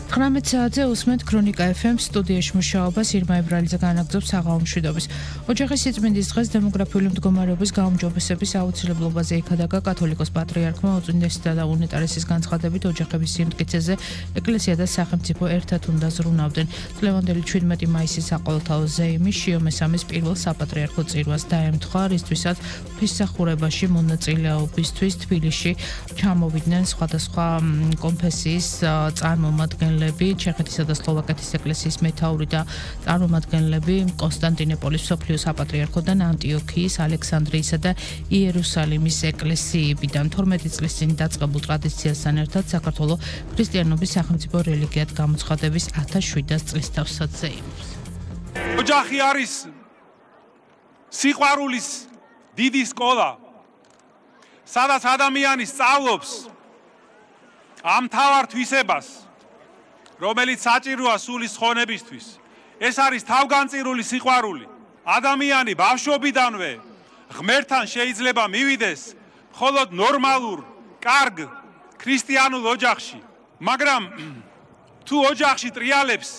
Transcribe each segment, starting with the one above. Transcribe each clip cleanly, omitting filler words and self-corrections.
19 საათზე უსმენთ ქრონიკა FM სტუდიაში მუშაობას ირმა ებრალიძე განაგრძობს საღამო მშვიდობის. ოჯახის სიწმინდის დღეს დემოგრაფიული მდგომარეობის გაუმჯობესების აუცილებლობაზე იქადაგა კათოლიკოს პატრიარქმა უწმინდესისა და უნეტარესის განცხადებით ოჯახების სიმტკიცეზე ეკლესია და სახელმწიფო ერთად უნდა ზრუნავდნენ. წლევანდელი 17 მაისის საყოველთაო ზეიმი შიო მესამის პირველ საპატრიარქო წირვას დაემთხვა, რისთვისაც ღვთისმსახურებაში მონაწილეობისთვის თბილისში ჩამოვიდნენ სხვადასხვა კონფესიის წარმომადგენლები, ჩეხეთისა და სლოვაკეთის ეკლესიის მეთაური და წარმომადგენლები კონსტანტინოპოლის მსოფლიო საპატრიარქოდან ანტიოქიის, ალექსანდრიისა და იერუსალიმის ეკლესიებიდან 12 წლის წინ დაწყებულ ტრადიციასთან ერთად საქართველოს ქრისტიანობის სახელმწიფო რელიგიად გამოცხადების 1700 წლისთავსად ზეიმობს. ოჯახი არის სიყვარულის დიდი სკოლა, სადაც ადამიანი სწავლობს ამ მთავარ თვისებას, რომელიც საჭიროა სულის ხონებისთვის. ეს არის თავგანწირული სიყვარული. ადამიანი ბავშვობიდანვე ღმერთთან შეიძლება მივიდეს მხოლოდ ნორმალურ, კარგ ქრისტიანულ ოჯახში. მაგრამ თუ ოჯახში ტრიალებს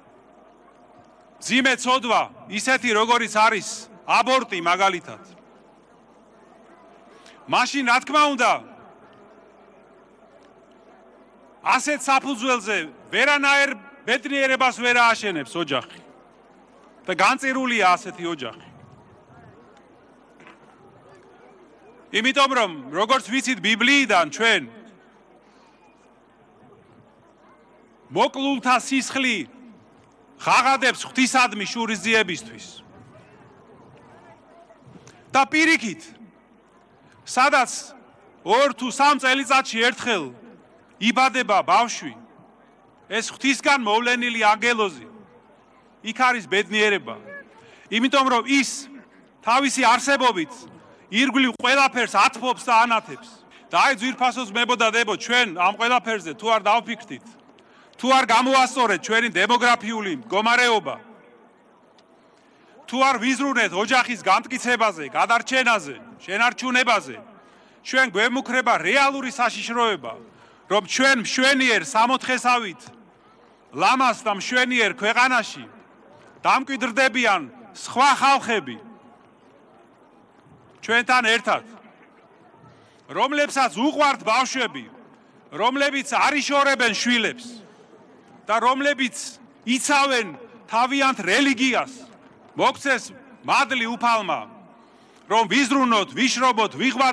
მძიმე ცოდვა, ისეთი როგორიც არის აბორტი მაგალითად, მაშინ რა თქმა უნდა ასეთ საფუძველზე ვერანაირ ბედნიერებას ვერ ააშენებს ოჯახი და განწირულია ასეთი ოჯახი. იმიტომ რომ როგორც ვიცით ბიბლიიდან ჩვენ მოკლულთა სისხლი ღაღადებს ღვთისადმი შურისძიებისთვის. და პირიქით, სადაც 2 თუ 3 წელიწადში ერთხელ იბადება ბავშვი, ეს ღვთისგან მოვლენილი ანგელოზი, იქ არის ბედნიერება. იმიტომ რომ ის თავისი არსებობით ირგვლივ ყველაფერს ათბობს და ანათებს. და აი ძვირფასოს მებოდა დებო, ჩვენ ამ ყველაფერზე თუ არ დავფიქრდით, თუ არ გამოასწორეთ ჩვენი დემოგრაფიული მდგომარეობა, თუ არ ვიზრუნეთ ოჯახის განმტკიცებაზე, გადარჩენაზე, შენარჩუნებაზე, ჩვენ გვემუქრება რეალური საშიშროება, რომ ჩვენ მშვენიერ სამოთხესავით ლამას და მშვენიერ ქვეყანაში დამკვიდრდებიან სხვა ხალხები ჩვენთან ერთად, რომლებსაც უყვართ ბავშვები, რომლებიც არ იშორებენ შვილებს და რომლებიც იცავენ თავიანთ რელიგიას. მოგცეს მადლი უფალმა, რომ ვიზრუნოთ, ვიშრობოთ, ვიღვათ